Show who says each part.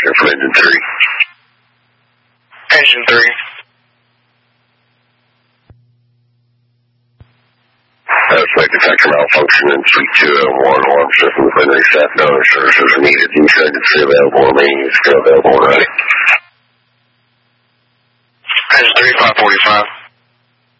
Speaker 1: here for engine 3.
Speaker 2: Engine 3.
Speaker 1: Suspect detector malfunction in suite 201. Alarm system has been reset. No other services are needed. You said it's still available. Remaining is still available, right?
Speaker 2: Engine 3, 545.